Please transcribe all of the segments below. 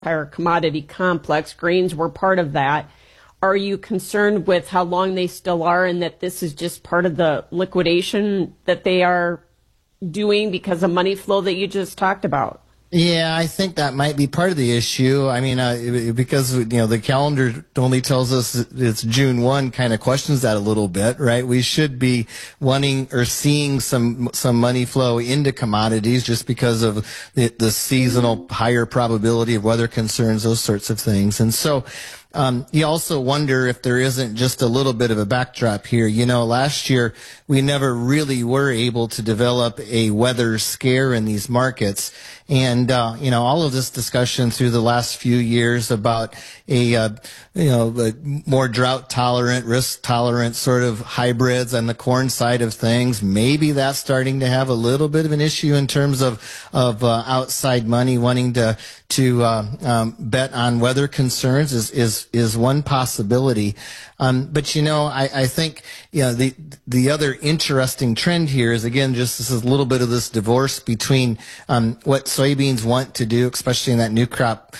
entire commodity complex. Grains were part of that. Are you concerned with how long they still are and that this is just part of the liquidation that they are doing because of money flow that you just talked about? Yeah, I think that might be part of the issue. I mean, because, the calendar only tells us it's June 1, kind of questions that a little bit, right? We should be wanting or seeing some money flow into commodities just because of the seasonal higher probability of weather concerns, those sorts of things. And so, you also wonder if there isn't just a little bit of a backdrop here. Last year we never really were able to develop a weather scare in these markets. And, all of this discussion through the last few years about a more drought tolerant, risk tolerant sort of hybrids on the corn side of things. Maybe that's starting to have a little bit of an issue in terms of outside money wanting to bet on weather concerns is one possibility. But I think the other interesting trend here is, again, just this is a little bit of this divorce between what soybeans want to do, especially in that new crop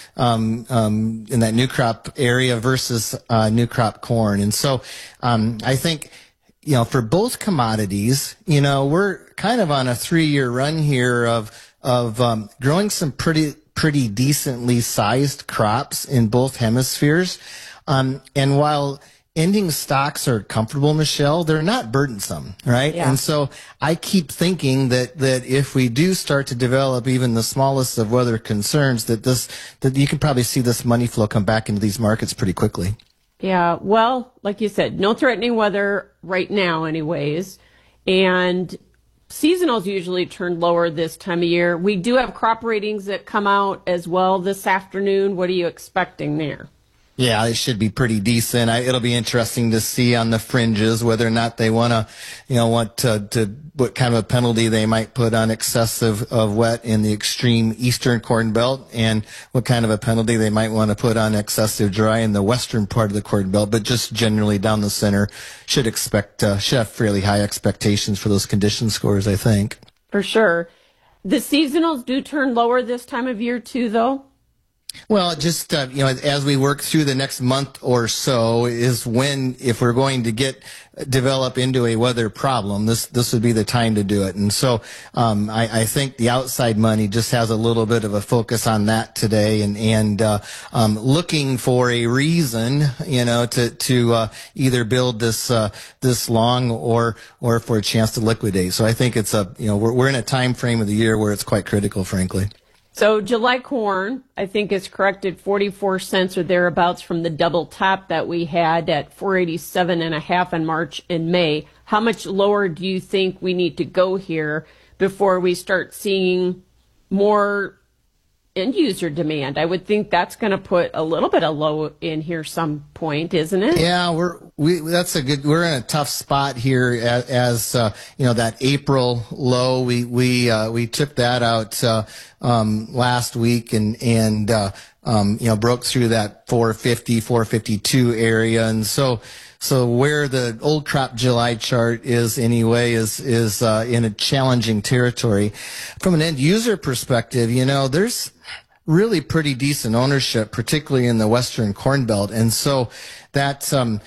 area versus new crop corn. And so I think for both commodities, we're kind of on a 3-year run here of growing some pretty decently sized crops in both hemispheres. And while ending stocks are comfortable, Michelle, they're not burdensome, right? Yeah. And so I keep thinking that if we do start to develop even the smallest of weather concerns, that you can probably see this money flow come back into these markets pretty quickly. Yeah, well, like you said, no threatening weather right now anyways. And seasonals usually turn lower this time of year. We do have crop ratings that come out as well this afternoon. What are you expecting there? Yeah, it should be pretty decent. It'll be interesting to see on the fringes whether or not they want to what kind of a penalty they might put on excessive of wet in the extreme eastern corn belt, and what kind of a penalty they might want to put on excessive dry in the western part of the corn belt. But just generally down the center, should have fairly high expectations for those condition scores, I think. For sure. The seasonals do turn lower this time of year too, though. Well, just, as we work through the next month or so is when, if we're going to develop into a weather problem, this would be the time to do it. And so, I think the outside money just has a little bit of a focus on that today and looking for a reason, to either build this long or for a chance to liquidate. So I think it's we're in a time frame of the year where it's quite critical, frankly. So July corn, I think, is corrected 44 cents or thereabouts from the double top that we had at 487.5 in March and May. How much lower do you think we need to go here before we start seeing more end user demand? I would think that's going to put a little bit of low in here some point, isn't it? Yeah, we're in a tough spot here as that April low. We took that out last week and broke through that 452 area. And so where the old crop July chart is anyway is in a challenging territory. From an end user perspective, there's really pretty decent ownership, particularly in the Western Corn Belt. And so that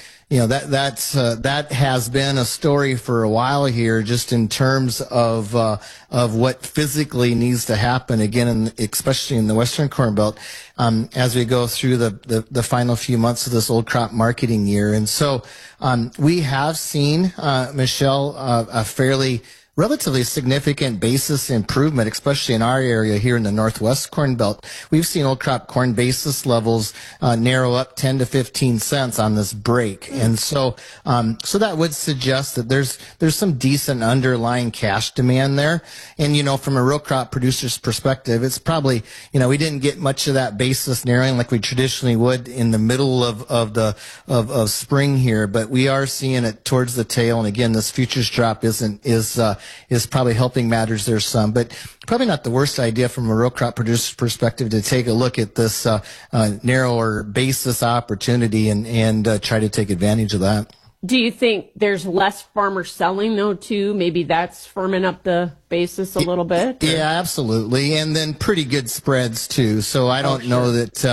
has been a story for a while here, just in terms of what physically needs to happen again, especially in the Western Corn Belt, as we go through the final few months of this old crop marketing year. And so, we have seen, Michelle, a fairly relatively significant basis improvement, especially in our area here in the Northwest Corn Belt. We've seen old crop corn basis levels narrow up 10 to 15 cents on this break. And so that would suggest that there's some decent underlying cash demand there. And, from a row crop producer's perspective, it's probably, we didn't get much of that basis narrowing like we traditionally would in the middle of spring here, but we are seeing it towards the tail. And again, this futures drop is probably helping matters there some, but probably not the worst idea from a row crop producer's perspective to take a look at this narrower basis opportunity and try to take advantage of that. Do you think there's less farmers selling though too? Maybe that's firming up the basis a little bit? Yeah, absolutely. And then pretty good spreads too. So I don't know that